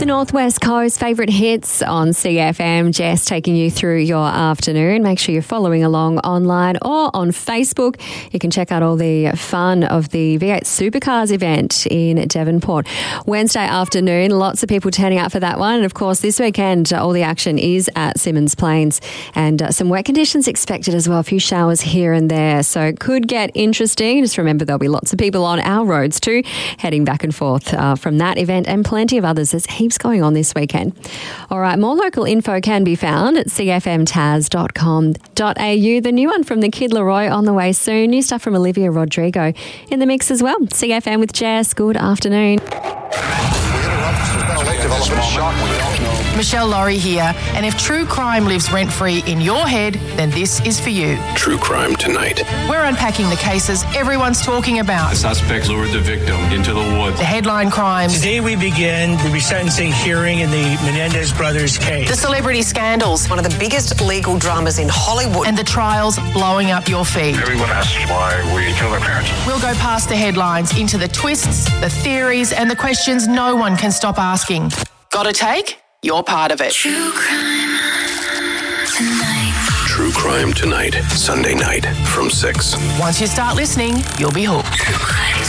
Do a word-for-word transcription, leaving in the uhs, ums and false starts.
The Northwest Coast favourite hits on C F M. Jess taking you through your afternoon. Make sure you're following along online or on Facebook. You can check out all the fun of the V eight Supercars event in Devonport. Wednesday afternoon, lots of people turning out for that one. And of course, this weekend, all the action is at Symmons Plains, and uh, some wet conditions expected as well. A few showers here and there. So it could get interesting. Just remember, there'll be lots of people on our roads too, heading back and forth uh, from that event and plenty of others. There's heaps going on this weekend. All right, more local info can be found at c f m taz dot com dot a u. The new one from the Kid Leroy on the way soon. New stuff from Olivia Rodrigo in the mix as well. C F M with Jess. Good afternoon. Michelle Laurie here, and if true crime lives rent-free in your head, then this is for you. True Crime Tonight. We're unpacking the cases everyone's talking about. The suspects lured the victim into the woods. The headline crimes. Today we begin the resentencing hearing in the Menendez brothers case. The celebrity scandals. One of the biggest legal dramas in Hollywood. And the trials blowing up your feed. Everyone asks why we killed our parents. We'll go past the headlines into the twists, the theories, and the questions no one can stop asking. Got a take? You're part of it. True Crime Tonight. True Crime Tonight, Sunday night from six. Once you start listening, you'll be hooked. True Crime.